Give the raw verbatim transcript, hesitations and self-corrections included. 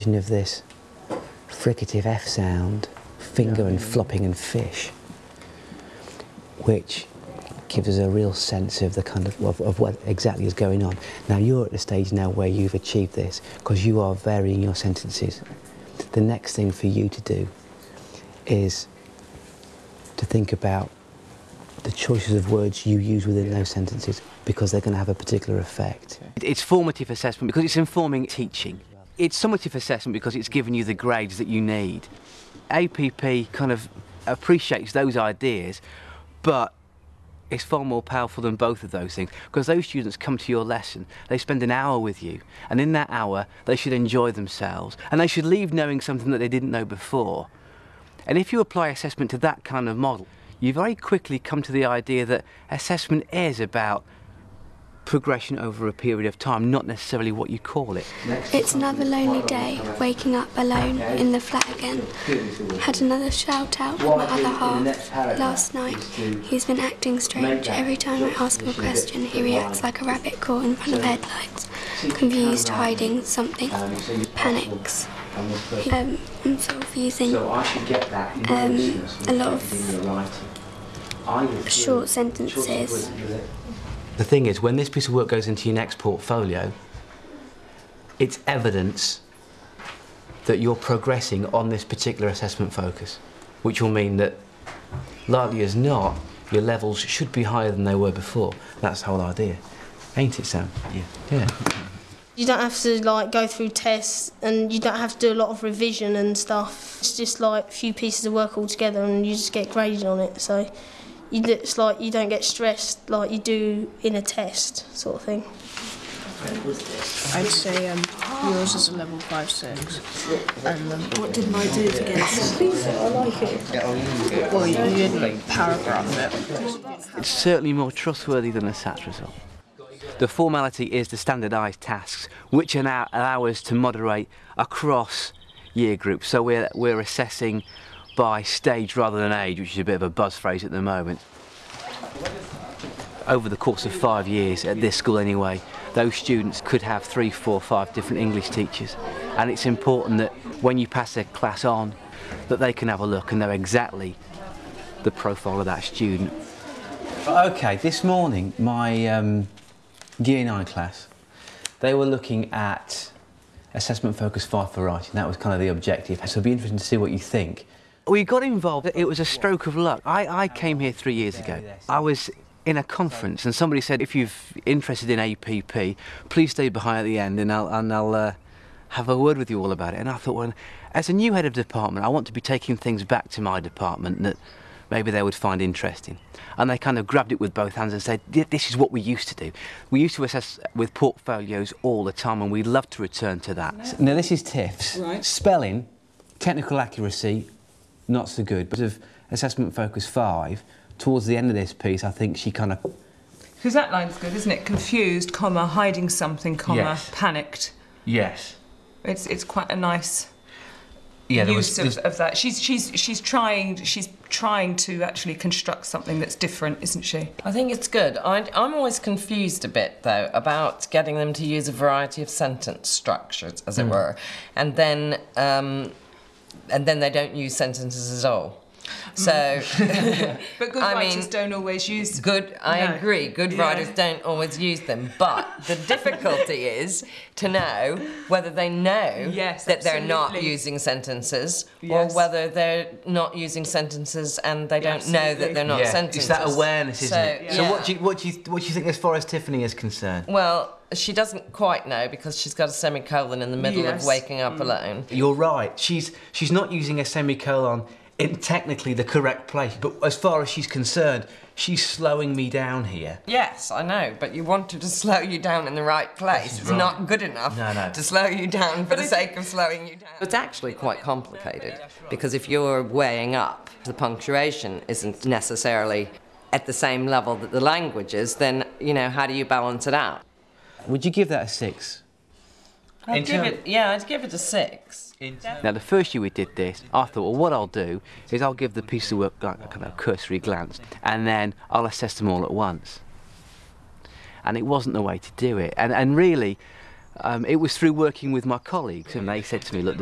Of this fricative F sound, finger and flopping and fish, which gives us a real sense of the kind of, of, of what exactly is going on. Now you're at the stage now where you've achieved this because you are varying your sentences. The next thing for you to do is to think about the choices of words you use within those sentences because they're going to have a particular effect. It's formative assessment because it's informing teaching. It's summative assessment because it's giving you the grades that you need. A P P kind of appreciates those ideas, but it's far more powerful than both of those things because those students come to your lesson, they spend an hour with you, and in that hour they should enjoy themselves and they should leave knowing something that they didn't know before. And if you apply assessment to that kind of model, you very quickly come to the idea that assessment is about progression over a period of time, not necessarily what you call it. It's another lonely day, waking up alone in the flat again. Had another shout out with my other half last night. He's been acting strange. Every time I ask him a question, he reacts like a rabbit caught in front of headlights, confused, hiding something, panics. Um, I'm sort of using um, a lot of short sentences. The thing is, when this piece of work goes into your next portfolio, it's evidence that you're progressing on this particular assessment focus, which will mean that, likely as not, your levels should be higher than they were before. That's the whole idea. Ain't it, Sam? Yeah. Yeah. You don't have to like go through tests and you don't have to do a lot of revision and stuff. It's just like a few pieces of work all together and you just get graded on it. So you, it's like you don't get stressed like you do in a test sort of thing. I'd say um, yours is a level five six. And um, what didn't I do to get it? I like it. Well, you didn't paragraph it. It's certainly more trustworthy than a S A T result. The formality is the standardised tasks, which allow, allow us to moderate across year groups. So we're, we're assessing by stage rather than age, which is a bit of a buzz phrase at the moment. Over the course of five years, at this school anyway, those students could have three, four, five different English teachers. And it's important that when you pass their class on, that they can have a look and know exactly the profile of that student. Okay, this morning, my um, Year nine class, they were looking at assessment focus five for writing. That was kind of the objective. So it'd be interesting to see what you think. We got involved, it was a stroke of luck. I, I came here three years ago. I was in a conference and somebody said, if you're interested in A P P, please stay behind at the end and I'll, and I'll uh, have a word with you all about it. And I thought, well, as a new head of department, I want to be taking things back to my department that maybe they would find interesting. And they kind of grabbed it with both hands and said, this is what we used to do. We used to assess with portfolios all the time and we'd love to return to that. Now this is Tiff's. Right. Spelling, technical accuracy, not so good. But of assessment focus five, towards the end of this piece, I think she kind of... Because that line's good, isn't it? Confused, comma, hiding something, comma, Yes. panicked. Yes. It's it's quite a nice Yeah, there use was, of, of that. She's she's she's trying she's trying to actually construct something that's different, isn't she? I think it's good. I, I'm always confused a bit, though, about getting them to use a variety of sentence structures, as it Mm. were, and then um, and then they don't use sentences at all. So, But good I writers mean, don't always use. good. I No. agree. Good Yeah. writers don't always use them, but the difficulty is to know whether they know Yes, that they're not absolutely. using sentences, Yes. or whether they're not using sentences and they don't know Absolutely. that they're not yeah, sentences. it's that awareness, isn't So, it? So yeah. what do you what do you what do you think as far as Tiffany is concerned? Well, she doesn't quite know because she's got a semicolon in the middle Yes. of waking up alone. You're right. She's she's not using a semicolon in technically the correct place, but as far as she's concerned, she's slowing me down here. Yes, I know, but you want her to slow you down in the right place. It's right. not good enough No, no. to slow you down for the sake of slowing you down. It's actually quite complicated because if you're weighing up, the punctuation isn't necessarily at the same level that the language is, then, you know, how do you balance it out? Would you give that a six? I'd In give term- it, yeah, I'd give it a six. Now the first year we did this, I thought, well, what I'll do is I'll give the piece of work like a kind of cursory glance and then I'll assess them all at once. And it wasn't the way to do it. And, and really, Um, it was through working with my colleagues, and they said to me, look,